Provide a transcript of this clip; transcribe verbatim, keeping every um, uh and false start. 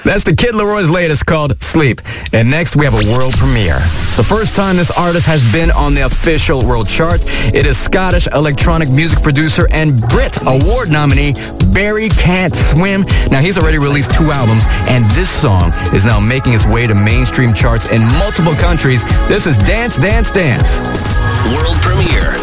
That's the Kid Leroy's latest called Sleep. And next we have a world premiere. It's the first time this artist has been on the official world chart. It is Scottish electronic music producer and Brit Award nominee Barry Can't Swim. Now, he's already released two albums, and this song is now making its way to mainstream charts in multiple countries. This is Dance, Dance, Dance. World premiere.